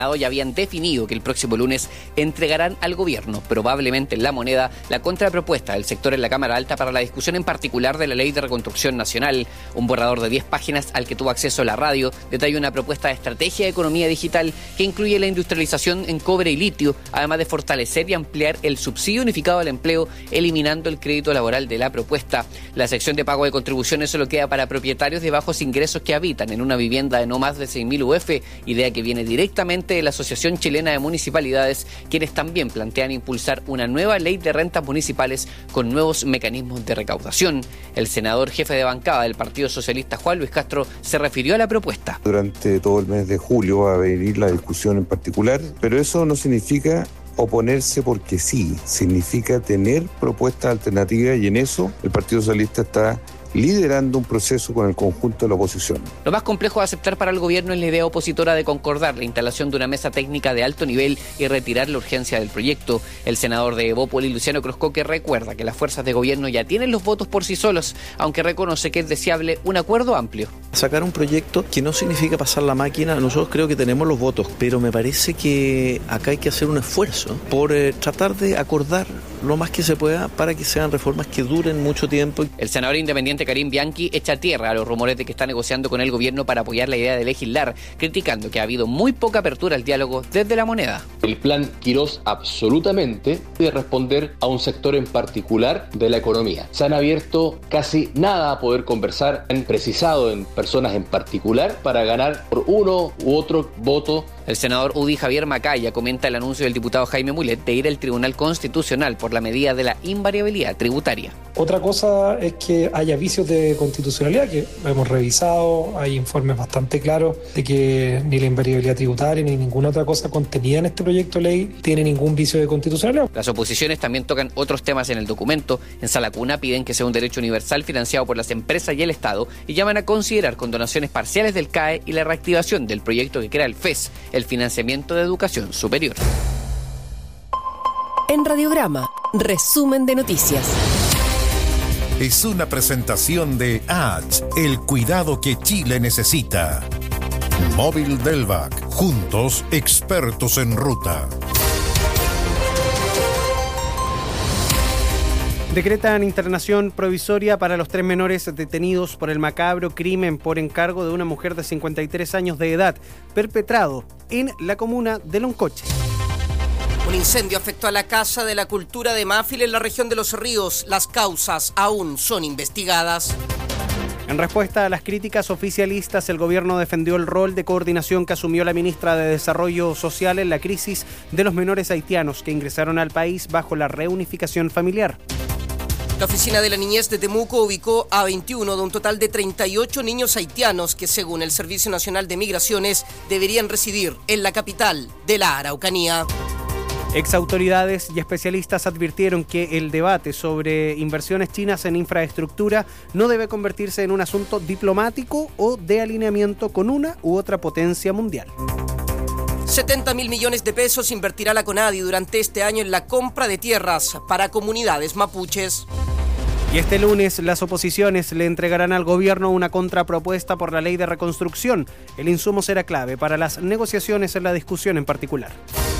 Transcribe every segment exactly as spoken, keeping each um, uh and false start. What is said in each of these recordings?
ya habían definido que el próximo lunes entregarán al gobierno, probablemente en la moneda, la contrapropuesta del sector en la Cámara Alta para la discusión en particular de la Ley de Reconstrucción Nacional. Un borrador de diez páginas al que tuvo acceso la radio detalla una propuesta de estrategia de economía digital que incluye la industrialización en cobre y litio, además de fortalecer y ampliar el subsidio unificado al empleo, eliminando el crédito laboral de la propuesta. La sección de pago de contribuciones solo queda para propietarios de bajos ingresos que habitan en una vivienda de no más de seis mil U F, idea que viene directamente de la Asociación Chilena de Municipalidades, quienes también plantean impulsar una nueva ley de rentas municipales con nuevos mecanismos de recaudación. El senador jefe de bancada del Partido Socialista, Juan Luis Castro, se refirió a la propuesta. Durante todo el mes de julio va a venir la discusión en particular, pero eso no significa oponerse porque sí, significa tener propuestas alternativas y en eso el Partido Socialista está liderando un proceso con el conjunto de la oposición. Lo más complejo de aceptar para el gobierno es la idea opositora de concordar la instalación de una mesa técnica de alto nivel y retirar la urgencia del proyecto. El senador de Evópoli, Luciano Cruzcoque, recuerda que las fuerzas de gobierno ya tienen los votos por sí solos, aunque reconoce que es deseable un acuerdo amplio. Sacar un proyecto que no significa pasar la máquina, nosotros creo que tenemos los votos, pero me parece que acá hay que hacer un esfuerzo por eh, tratar de acordar lo más que se pueda para que sean reformas que duren mucho tiempo. El senador independiente Karim Bianchi echa tierra a los rumores de que está negociando con el gobierno para apoyar la idea de legislar, criticando que ha habido muy poca apertura al diálogo desde la moneda. El plan Quirós absolutamente debe responder a un sector en particular de la economía. Se han abierto casi nada a poder conversar, han precisado en personas en particular para ganar por uno u otro voto. El senador U D I Javier Macaya comenta el anuncio del diputado Jaime Mulet de ir al Tribunal Constitucional por la medida de la invariabilidad tributaria. Otra cosa es que haya vicios de constitucionalidad que hemos revisado, hay informes bastante claros de que ni la invariabilidad tributaria ni ninguna otra cosa contenida en este proyecto de ley tiene ningún vicio de constitucionalidad. Las oposiciones también tocan otros temas en el documento. En Sala Cuna piden que sea un derecho universal financiado por las empresas y el Estado y llaman a considerar con donaciones parciales del C A E y la reactivación del proyecto que crea el F E S, el Financiamiento de Educación Superior. En Radiograma, resumen de noticias. Es una presentación de H, el cuidado que Chile necesita. Móvil Delvac, juntos expertos en ruta. Decretan internación provisoria para los tres menores detenidos por el macabro crimen por encargo de una mujer de cincuenta y tres años de edad, perpetrado en la comuna de Loncoche. Un incendio afectó a la Casa de la Cultura de Máfil en la región de Los Ríos. Las causas aún son investigadas. En respuesta a las críticas oficialistas, el gobierno defendió el rol de coordinación que asumió la ministra de Desarrollo Social en la crisis de los menores haitianos que ingresaron al país bajo la reunificación familiar. La Oficina de la Niñez de Temuco ubicó a veintiuno de un total de treinta y ocho niños haitianos que, según el Servicio Nacional de Migraciones, deberían residir en la capital de la Araucanía. Exautoridades y especialistas advirtieron que el debate sobre inversiones chinas en infraestructura no debe convertirse en un asunto diplomático o de alineamiento con una u otra potencia mundial. setenta mil millones de pesos invertirá la CONADI durante este año en la compra de tierras para comunidades mapuches. Y este lunes las oposiciones le entregarán al gobierno una contrapropuesta por la ley de reconstrucción. El insumo será clave para las negociaciones en la discusión en particular.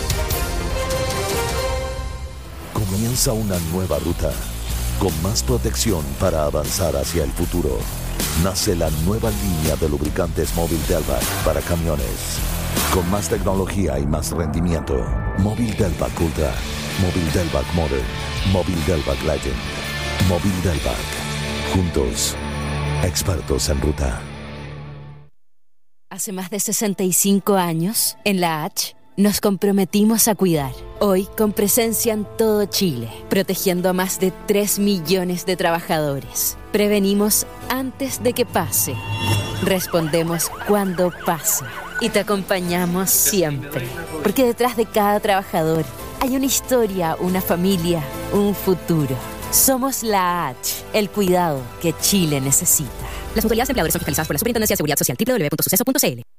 Comienza una nueva ruta, con más protección para avanzar hacia el futuro. Nace la nueva línea de lubricantes Móvil Delvac para camiones. Con más tecnología y más rendimiento. Móvil Delvac Ultra, Móvil Delvac Modern, Móvil Delvac Legend, Móvil Delvac. Juntos, expertos en ruta. Hace más de sesenta y cinco años, en la H, nos comprometimos a cuidar. Hoy, con presencia en todo Chile, protegiendo a más de tres millones de trabajadores. Prevenimos antes de que pase. Respondemos cuando pasa. Y te acompañamos siempre. Porque detrás de cada trabajador hay una historia, una familia, un futuro. Somos la H, el cuidado que Chile necesita. Las mutualidades empleadores son fiscalizadas por la Superintendencia de Seguridad Social, doble u doble u doble u punto suceso punto c l.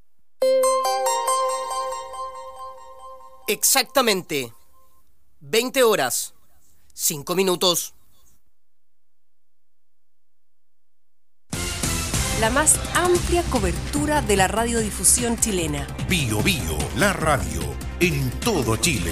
Exactamente. veinte horas. cinco minutos. la más amplia cobertura de la radiodifusión chilena. Bio Bio, la radio, en todo Chile.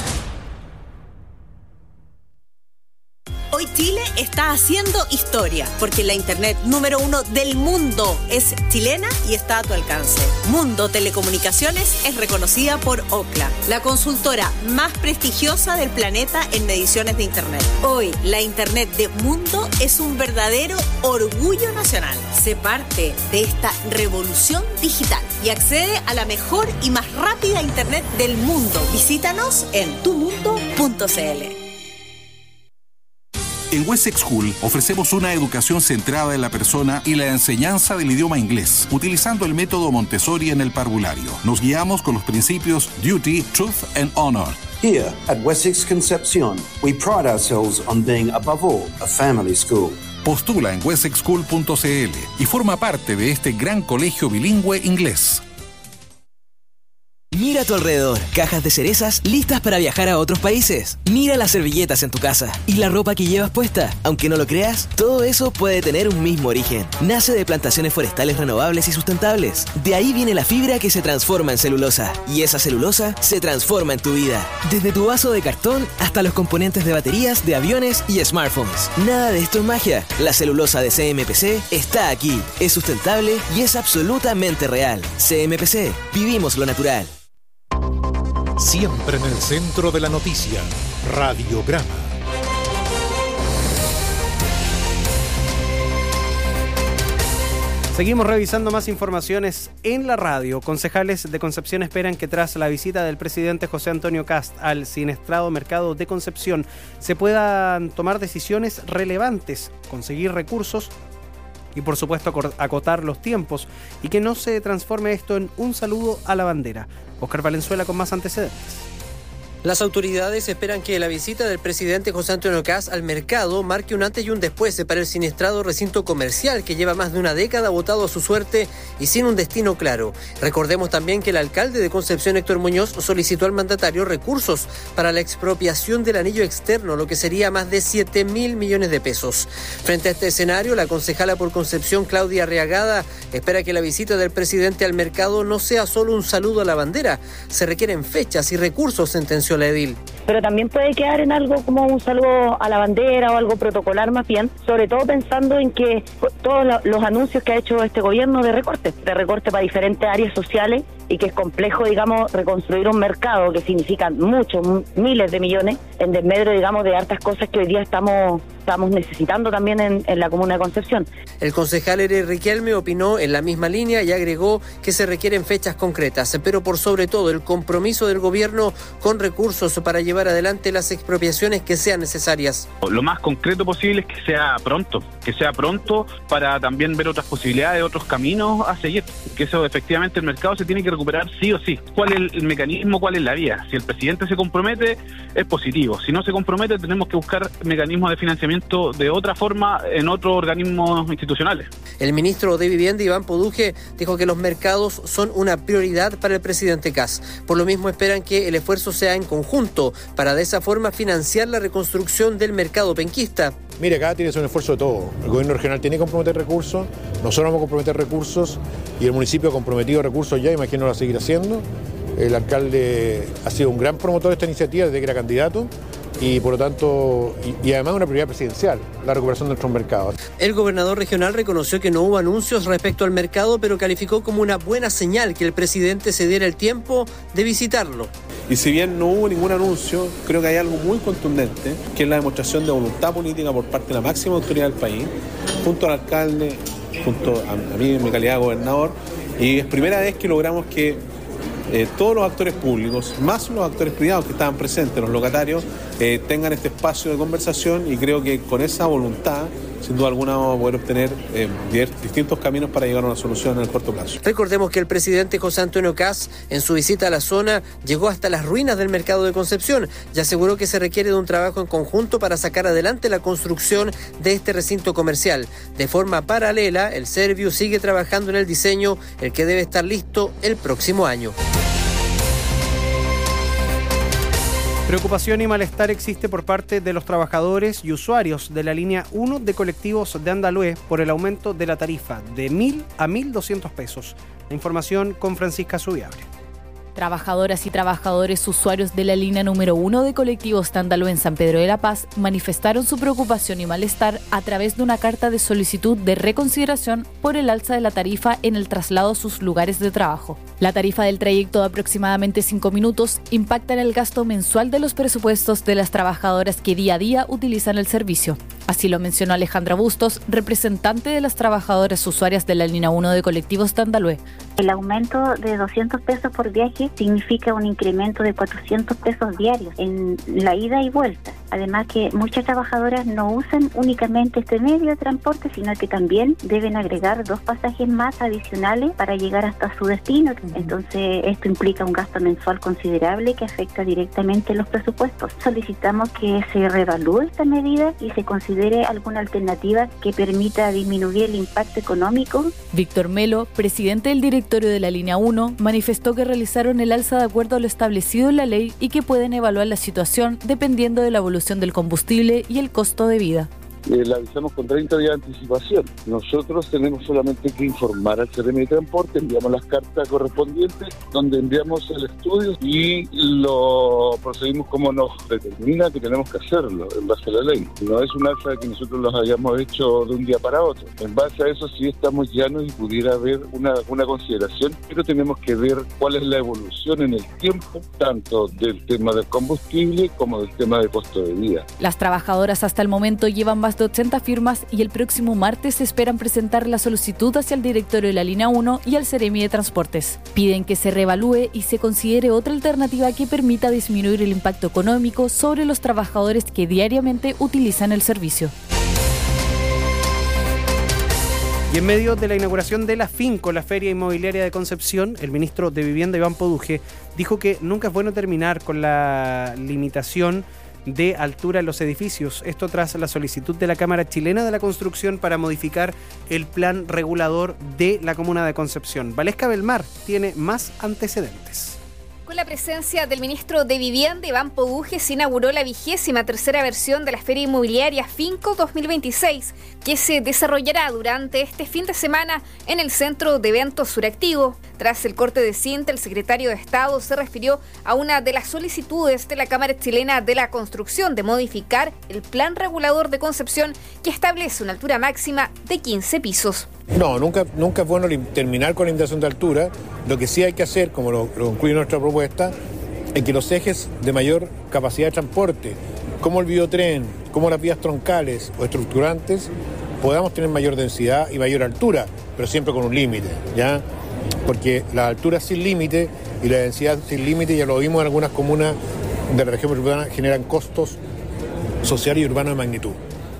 Hoy Chile está haciendo historia, porque la internet número uno del mundo es chilena y está a tu alcance. Mundo Telecomunicaciones es reconocida por Ookla, la consultora más prestigiosa del planeta en mediciones de internet. Hoy, la internet de Mundo es un verdadero orgullo nacional. Sé parte de esta revolución digital y accede a la mejor y más rápida internet del mundo. Visítanos en tu mundo punto c l. En Wessex School ofrecemos una educación centrada en la persona y la enseñanza del idioma inglés, utilizando el método Montessori en el parvulario. Nos guiamos con los principios Duty, Truth and Honor. Here at Wessex Concepcion, we pride ourselves on being above all a family school. Postula en wessex school punto c l y forma parte de este gran colegio bilingüe inglés. Mira a tu alrededor, cajas de cerezas listas para viajar a otros países. Mira las servilletas en tu casa y la ropa que llevas puesta. Aunque no lo creas, todo eso puede tener un mismo origen. Nace de plantaciones forestales renovables y sustentables. De ahí viene la fibra que se transforma en celulosa. Y esa celulosa se transforma en tu vida. Desde tu vaso de cartón hasta los componentes de baterías de aviones y smartphones. Nada de esto es magia. La celulosa de C M P C está aquí. Es sustentable y es absolutamente real. C M P C. Vivimos lo natural. Siempre en el centro de la noticia, Radiograma. Seguimos revisando más informaciones en la radio. Concejales de Concepción esperan que tras la visita del presidente José Antonio Kast al siniestrado mercado de Concepción se puedan tomar decisiones relevantes, conseguir recursos y por supuesto acotar los tiempos y que no se transforme esto en un saludo a la bandera. Oscar Valenzuela con más antecedentes. Las autoridades esperan que la visita del presidente José Antonio Kast al mercado marque un antes y un después para el siniestrado recinto comercial que lleva más de una década botado a su suerte y sin un destino claro. Recordemos también que el alcalde de Concepción, Héctor Muñoz, solicitó al mandatario recursos para la expropiación del anillo externo, lo que sería más de siete mil millones de pesos. Frente a este escenario, la concejala por Concepción, Claudia Arriagada, espera que la visita del presidente al mercado no sea solo un saludo a la bandera. Se requieren fechas y recursos, sentenció la edil. Pero también puede quedar en algo como un saludo a la bandera o algo protocolar más bien, sobre todo pensando en que todos los anuncios que ha hecho este gobierno de recorte, de recorte para diferentes áreas sociales y que es complejo, digamos, reconstruir un mercado que significa muchos, miles de millones en desmedro, digamos, de hartas cosas que hoy día estamos, estamos necesitando también en, en la comuna de Concepción. El concejal Ere Riquelme opinó en la misma línea y agregó que se requieren fechas concretas, pero por sobre todo el compromiso del gobierno con recursos para llevar adelante las expropiaciones que sean necesarias. Lo más concreto posible es que sea pronto, que sea pronto para también ver otras posibilidades, otros caminos a seguir, que eso efectivamente el mercado se tiene que recuperar sí o sí. ¿Cuál es el mecanismo, cuál es la vía? Si el presidente se compromete, es positivo. Si no se compromete, tenemos que buscar mecanismos de financiamiento de otra forma en otros organismos institucionales. El ministro de Vivienda, Iván Poduje, dijo que los mercados son una prioridad para el presidente Kast. Por lo mismo esperan que el esfuerzo sea en conjunto para de esa forma financiar la reconstrucción del mercado penquista. Mire, acá tiene que ser un esfuerzo de todo. El gobierno regional tiene que comprometer recursos, nosotros vamos a comprometer recursos y el municipio ha comprometido recursos ya, imagino lo va a seguir haciendo. El alcalde ha sido un gran promotor de esta iniciativa desde que era candidato y por lo tanto, y, y además una prioridad presidencial, la recuperación de nuestros mercados. El gobernador regional reconoció que no hubo anuncios respecto al mercado, pero calificó como una buena señal que el presidente se diera el tiempo de visitarlo. Y si bien no hubo ningún anuncio, creo que hay algo muy contundente, que es la demostración de voluntad política por parte de la máxima autoridad del país, junto al alcalde, junto a, a mí en mi calidad de gobernador, y es primera vez que logramos que eh, todos los actores públicos, más los actores privados que estaban presentes, los locatarios, eh, tengan este espacio de conversación y creo que con esa voluntad, sin duda alguna, vamos a poder obtener eh, distintos caminos para llegar a una solución en el corto plazo. Recordemos que el presidente José Antonio Kast, en su visita a la zona, llegó hasta las ruinas del mercado de Concepción y aseguró que se requiere de un trabajo en conjunto para sacar adelante la construcción de este recinto comercial. De forma paralela, el Serviu sigue trabajando en el diseño, el que debe estar listo el próximo año. Preocupación y malestar existe por parte de los trabajadores y usuarios de la línea uno de colectivos de Andalue por el aumento de la tarifa de mil a mil doscientos pesos. La información con Francisca Subiabre. Trabajadoras y trabajadores usuarios de la línea número uno de colectivos de Andalue en San Pedro de la Paz manifestaron su preocupación y malestar a través de una carta de solicitud de reconsideración por el alza de la tarifa en el traslado a sus lugares de trabajo. La tarifa del trayecto de aproximadamente cinco minutos impacta en el gasto mensual de los presupuestos de las trabajadoras que día a día utilizan el servicio. Así lo mencionó Alejandra Bustos, representante de las trabajadoras usuarias de la línea uno de colectivos de Andalue. El aumento de doscientos pesos por viaje significa un incremento de cuatrocientos pesos diarios en la ida y vuelta. Además que muchas trabajadoras no usan únicamente este medio de transporte, sino que también deben agregar dos pasajes más adicionales para llegar hasta su destino. Entonces, esto implica un gasto mensual considerable que afecta directamente los presupuestos. Solicitamos que se reevalúe esta medida y se considere alguna alternativa que permita disminuir el impacto económico. Víctor Melo, presidente del directorio de la línea uno, manifestó que realizaron el alza de acuerdo a lo establecido en la ley y que pueden evaluar la situación dependiendo de la evolución del combustible y el costo de vida. Eh, la avisamos con treinta días de anticipación. Nosotros tenemos solamente que informar al C R M de Transporte, enviamos las cartas correspondientes, donde enviamos el estudio y lo procedimos como nos determina que tenemos que hacerlo, en base a la ley. No es un alza que nosotros los hayamos hecho de un día para otro. En base a eso sí estamos llanos y pudiera haber una, una consideración, pero tenemos que ver cuál es la evolución en el tiempo, tanto del tema del combustible como del tema del costo de vida. Las trabajadoras hasta el momento llevan más de ochenta firmas y el próximo martes esperan presentar la solicitud hacia el directorio de la línea uno y al C R M de Transportes. Piden que se reevalúe y se considere otra alternativa que permita disminuir el impacto económico sobre los trabajadores que diariamente utilizan el servicio. Y en medio de la inauguración de la Finco, la Feria Inmobiliaria de Concepción, el ministro de Vivienda, Iván Poduje, dijo que nunca es bueno terminar con la limitación de altura en los edificios. Esto tras la solicitud de la Cámara Chilena de la Construcción para modificar el plan regulador de la comuna de Concepción. Valesca Belmar tiene más antecedentes. Con la presencia del ministro de Vivienda, Iván Poduje, se inauguró la vigésima tercera versión de la Feria Inmobiliaria Finco dos mil veintiséis, que se desarrollará durante este fin de semana en el Centro de Eventos Suractivo. Tras el corte de cinta, el secretario de Estado se refirió a una de las solicitudes de la Cámara Chilena de la Construcción de modificar el plan regulador de Concepción, que establece una altura máxima de quince pisos. No, nunca, nunca es bueno terminar con la limitación de altura. Lo que sí hay que hacer, como lo, lo incluye nuestra propuesta, es que los ejes de mayor capacidad de transporte, como el biotren, como las vías troncales o estructurantes, podamos tener mayor densidad y mayor altura, pero siempre con un límite, ¿ya? Porque la altura sin límite y la densidad sin límite, ya lo vimos en algunas comunas de la región metropolitana, generan costos sociales y urbanos de magnitud.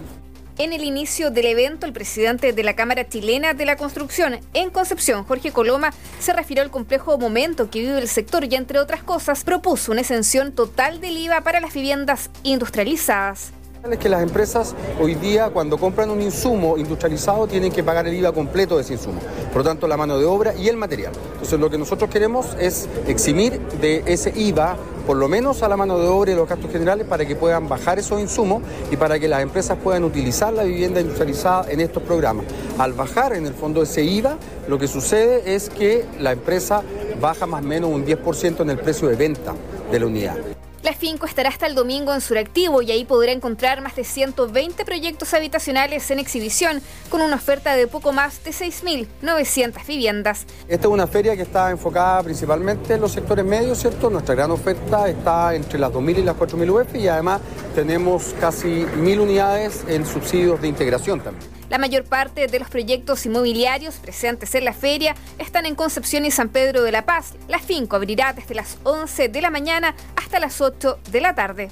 En el inicio del evento, el presidente de la Cámara Chilena de la Construcción en Concepción, Jorge Coloma, se refirió al complejo momento que vive el sector y, entre otras cosas, propuso una exención total del I V A para las viviendas industrializadas. Es que las empresas hoy día, cuando compran un insumo industrializado, tienen que pagar el I V A completo de ese insumo, por lo tanto la mano de obra y el material. Entonces lo que nosotros queremos es eximir de ese I V A por lo menos a la mano de obra y los gastos generales para que puedan bajar esos insumos y para que las empresas puedan utilizar la vivienda industrializada en estos programas. Al bajar en el fondo ese I V A, lo que sucede es que la empresa baja más o menos un diez por ciento en el precio de venta de la unidad. La Finco estará hasta el domingo en Suractivo y ahí podrá encontrar más de ciento veinte proyectos habitacionales en exhibición con una oferta de poco más de seis mil novecientas viviendas. Esta es una feria que está enfocada principalmente en los sectores medios, ¿cierto? Nuestra gran oferta está entre las dos mil y las cuatro mil U F y además tenemos casi mil unidades en subsidios de integración también. La mayor parte de los proyectos inmobiliarios presentes en la feria están en Concepción y San Pedro de la Paz. La Finco abrirá desde las once de la mañana hasta las ocho de la tarde.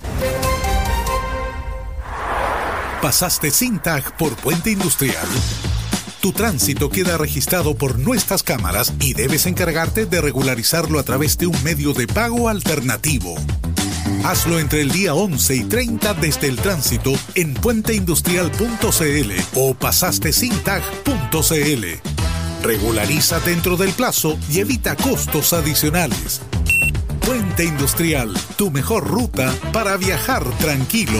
¿Pasaste sin tag por Puente Industrial? Tu tránsito queda registrado por nuestras cámaras y debes encargarte de regularizarlo a través de un medio de pago alternativo. Hazlo entre el día once y treinta desde el tránsito en puenteindustrial punto c l o pasaste sin tag punto c l. Regulariza dentro del plazo y evita costos adicionales. Puente Industrial, tu mejor ruta para viajar tranquilo.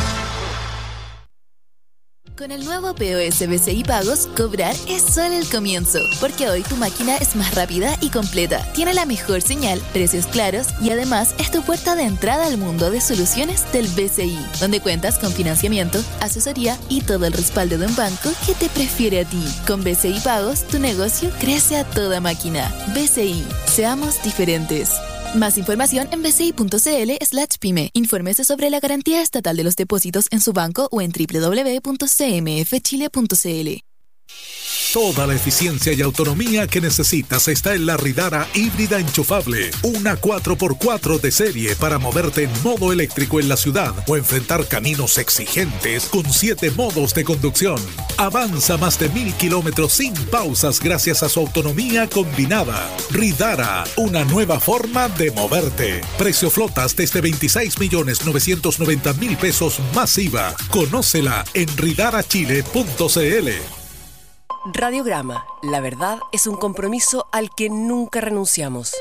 Con el nuevo P O S B C I Pagos, cobrar es solo el comienzo, porque hoy tu máquina es más rápida y completa, tiene la mejor señal, precios claros y además es tu puerta de entrada al mundo de soluciones del B C I, donde cuentas con financiamiento, asesoría y todo el respaldo de un banco que te prefiere a ti. Con B C I Pagos, tu negocio crece a toda máquina. B C I, seamos diferentes. Más información en bci.cl slash pyme. Infórmese sobre la garantía estatal de los depósitos en su banco o en doble u doble u doble u punto c m f chile punto c l. Toda la eficiencia y autonomía que necesitas está en la Ridara híbrida enchufable. Una cuatro por cuatro de serie para moverte en modo eléctrico en la ciudad o enfrentar caminos exigentes con siete modos de conducción. Avanza más de mil kilómetros sin pausas gracias a su autonomía combinada. Ridara, una nueva forma de moverte. Precio flotas desde veintiséis millones novecientos noventa mil pesos más I V A. Conócela en ridara chile punto c l. Radiograma, la verdad es un compromiso al que nunca renunciamos.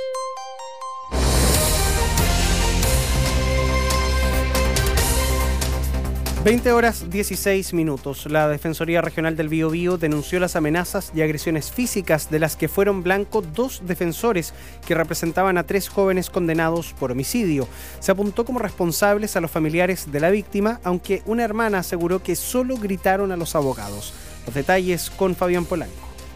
veinte horas dieciséis minutos. La Defensoría Regional del Biobío denunció las amenazas y agresiones físicas de las que fueron blanco dos defensores que representaban a tres jóvenes condenados por homicidio. Se apuntó como responsables a los familiares de la víctima, aunque una hermana aseguró que solo gritaron a los abogados. Los detalles con Fabián Polanco.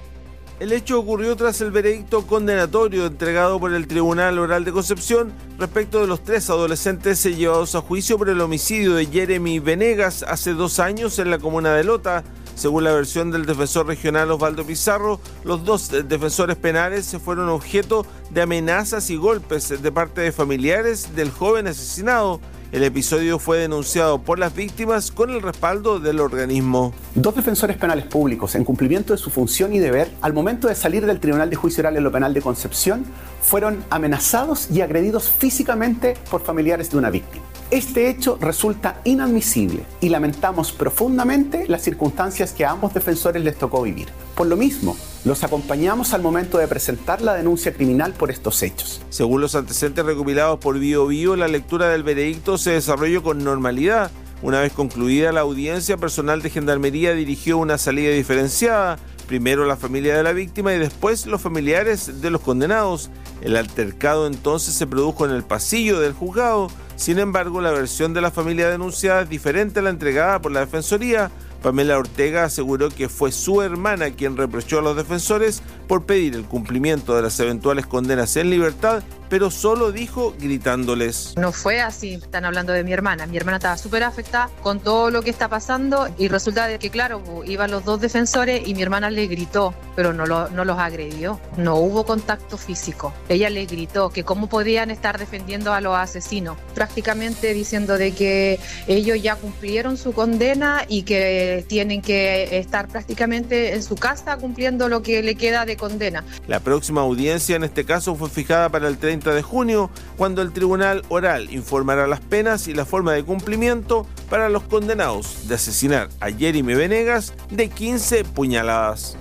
El hecho ocurrió tras el veredicto condenatorio entregado por el Tribunal Oral de Concepción respecto de los tres adolescentes llevados a juicio por el homicidio de Jeremy Venegas hace dos años en la comuna de Lota. Según la versión del defensor regional Osvaldo Pizarro, los dos defensores penales fueron objeto de amenazas y golpes de parte de familiares del joven asesinado. El episodio fue denunciado por las víctimas con el respaldo del organismo. Dos defensores penales públicos, en cumplimiento de su función y deber, al momento de salir del Tribunal de Juicio Oral en lo Penal de Concepción, fueron amenazados y agredidos físicamente por familiares de una víctima. Este hecho resulta inadmisible y lamentamos profundamente las circunstancias que a ambos defensores les tocó vivir. Por lo mismo, los acompañamos al momento de presentar la denuncia criminal por estos hechos. Según los antecedentes recopilados por Bio Bio, la lectura del veredicto se desarrolló con normalidad. Una vez concluida la audiencia, personal de Gendarmería dirigió una salida diferenciada. Primero la familia de la víctima y después los familiares de los condenados. El altercado entonces se produjo en el pasillo del juzgado. Sin embargo, la versión de la familia denunciada es diferente a la entregada por la Defensoría. Pamela Ortega aseguró que fue su hermana quien reprochó a los defensores por pedir el cumplimiento de las eventuales condenas en libertad, pero solo dijo gritándoles. No fue así, están hablando de mi hermana. Mi hermana estaba súper afectada con todo lo que está pasando y resulta de que, claro, iban los dos defensores y mi hermana le gritó, pero no, lo, no los agredió. No hubo contacto físico. Ella le gritó que cómo podían estar defendiendo a los asesinos, prácticamente diciendo de que ellos ya cumplieron su condena y que tienen que estar prácticamente en su casa cumpliendo lo que le queda de condena. La próxima audiencia en este caso fue fijada para el treinta de junio, cuando el Tribunal Oral informará las penas y la forma de cumplimiento para los condenados de asesinar a Jeremy Venegas de quince puñaladas.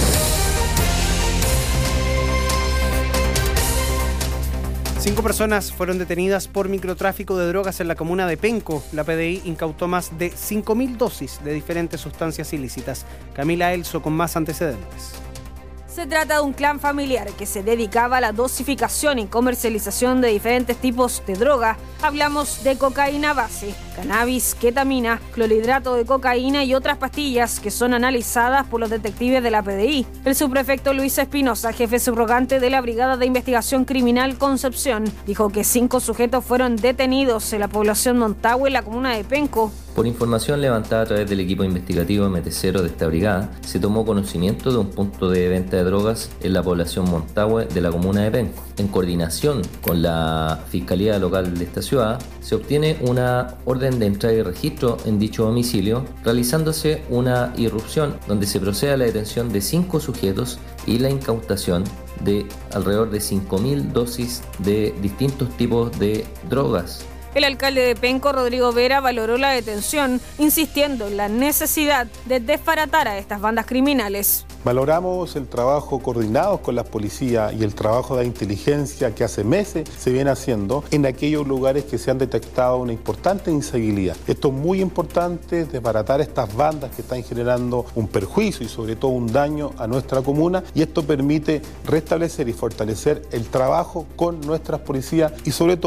Cinco personas fueron detenidas por microtráfico de drogas en la comuna de Penco. La P D I incautó más de cinco mil dosis de diferentes sustancias ilícitas. Camila Elso con más antecedentes. Se trata de un clan familiar que se dedicaba a la dosificación y comercialización de diferentes tipos de droga. Hablamos de cocaína base, cannabis, ketamina, clorhidrato de cocaína y otras pastillas que son analizadas por los detectives de la P D I. El subprefecto Luis Espinosa, jefe subrogante de la Brigada de Investigación Criminal Concepción, dijo que cinco sujetos fueron detenidos en la población Montagüe, en la comuna de Penco. Por información levantada a través del equipo investigativo M T cero de esta brigada, se tomó conocimiento de un punto de venta de drogas en la población Montagüe de la comuna de Penco. En coordinación con la Fiscalía Local de esta ciudad, se obtiene una orden de entrada y registro en dicho domicilio, realizándose una irrupción donde se procede a la detención de cinco sujetos y la incautación de alrededor de cinco mil dosis de distintos tipos de drogas. El alcalde de Penco, Rodrigo Vera, valoró la detención, insistiendo en la necesidad de desbaratar a estas bandas criminales. Valoramos el trabajo coordinado con las policías y el trabajo de inteligencia que hace meses se viene haciendo en aquellos lugares que se han detectado una importante incivilidad. Esto es muy importante, desbaratar estas bandas que están generando un perjuicio y sobre todo un daño a nuestra comuna, y esto permite restablecer y fortalecer el trabajo con nuestras policías y sobre todo